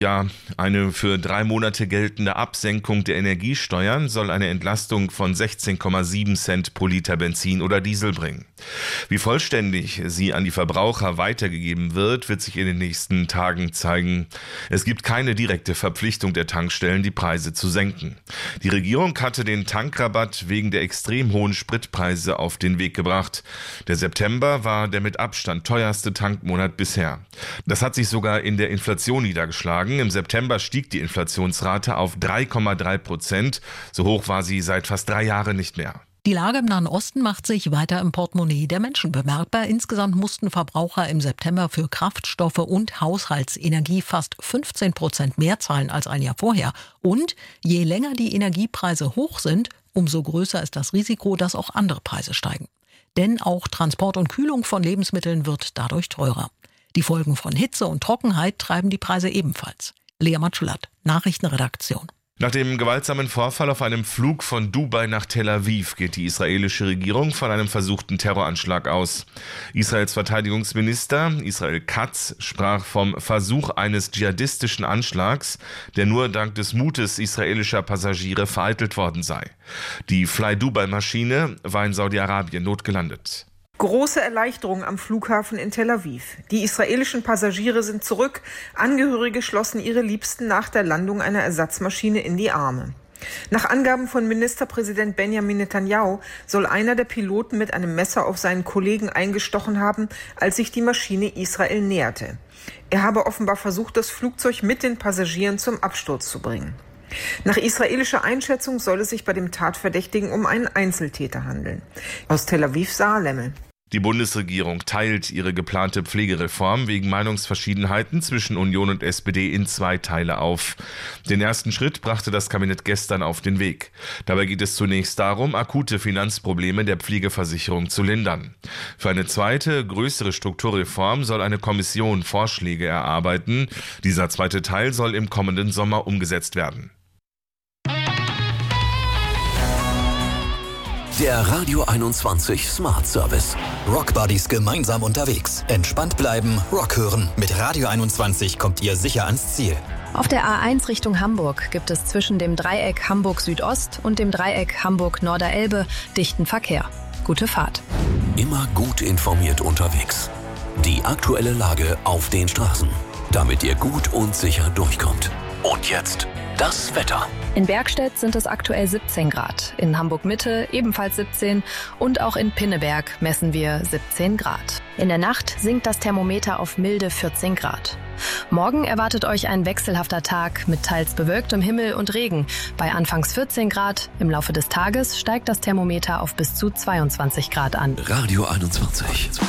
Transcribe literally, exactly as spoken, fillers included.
Ja, eine für drei Monate geltende Absenkung der Energiesteuern soll eine Entlastung von sechzehn Komma sieben Cent pro Liter Benzin oder Diesel bringen. Wie vollständig sie an die Verbraucher weitergegeben wird, wird sich in den nächsten Tagen zeigen. Es gibt keine direkte Verpflichtung der Tankstellen, die Preise zu senken. Die Regierung hatte den Tankrabatt wegen der extrem hohen Spritpreise auf den Weg gebracht. Der September war der mit Abstand teuerste Tankmonat bisher. Das hat sich sogar in der Inflation niedergeschlagen. Im September stieg die Inflationsrate auf drei Komma drei Prozent. So hoch war sie seit fast drei Jahren nicht mehr. Die Lage im Nahen Osten macht sich weiter im Portemonnaie der Menschen bemerkbar. Insgesamt mussten Verbraucher im September für Kraftstoffe und Haushaltsenergie fast fünfzehn Prozent mehr zahlen als ein Jahr vorher. Und je länger die Energiepreise hoch sind, umso größer ist das Risiko, dass auch andere Preise steigen. Denn auch Transport und Kühlung von Lebensmitteln wird dadurch teurer. Die Folgen von Hitze und Trockenheit treiben die Preise ebenfalls. Lea Matschulat, Nachrichtenredaktion. Nach dem gewaltsamen Vorfall auf einem Flug von Dubai nach Tel Aviv geht die israelische Regierung von einem versuchten Terroranschlag aus. Israels Verteidigungsminister Israel Katz sprach vom Versuch eines dschihadistischen Anschlags, der nur dank des Mutes israelischer Passagiere vereitelt worden sei. Die Fly-Dubai-Maschine war in Saudi-Arabien notgelandet. Große Erleichterung am Flughafen in Tel Aviv. Die israelischen Passagiere sind zurück. Angehörige schlossen ihre Liebsten nach der Landung einer Ersatzmaschine in die Arme. Nach Angaben von Ministerpräsident Benjamin Netanyahu soll einer der Piloten mit einem Messer auf seinen Kollegen eingestochen haben, als sich die Maschine Israel näherte. Er habe offenbar versucht, das Flugzeug mit den Passagieren zum Absturz zu bringen. Nach israelischer Einschätzung soll es sich bei dem Tatverdächtigen um einen Einzeltäter handeln. Aus Tel Aviv, Sarah Lemmel. Die Bundesregierung teilt ihre geplante Pflegereform wegen Meinungsverschiedenheiten zwischen Union und S P D in zwei Teile auf. Den ersten Schritt brachte das Kabinett gestern auf den Weg. Dabei geht es zunächst darum, akute Finanzprobleme der Pflegeversicherung zu lindern. Für eine zweite, größere Strukturreform soll eine Kommission Vorschläge erarbeiten. Dieser zweite Teil soll im kommenden Sommer umgesetzt werden. Der Radio einundzwanzig Smart Service. Rock Buddies gemeinsam unterwegs. Entspannt bleiben, Rock hören. Mit Radio einundzwanzig kommt ihr sicher ans Ziel. Auf der A eins Richtung Hamburg gibt es zwischen dem Dreieck Hamburg Südost und dem Dreieck Hamburg Norderelbe dichten Verkehr. Gute Fahrt. Immer gut informiert unterwegs. Die aktuelle Lage auf den Straßen, damit ihr gut und sicher durchkommt. Und jetzt das Wetter. In Bergstedt sind es aktuell siebzehn Grad, in Hamburg-Mitte ebenfalls siebzehn und auch in Pinneberg messen wir siebzehn Grad. In der Nacht sinkt das Thermometer auf milde vierzehn Grad. Morgen erwartet euch ein wechselhafter Tag mit teils bewölktem Himmel und Regen. Bei anfangs vierzehn Grad, im Laufe des Tages steigt das Thermometer auf bis zu zweiundzwanzig Grad an. Radio einundzwanzig.